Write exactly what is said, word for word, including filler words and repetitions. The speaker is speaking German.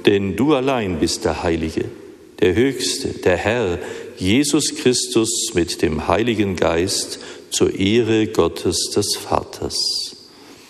Denn du allein bist der Heilige, der Höchste, der Herr, Jesus Christus mit dem Heiligen Geist, zur Ehre Gottes des Vaters.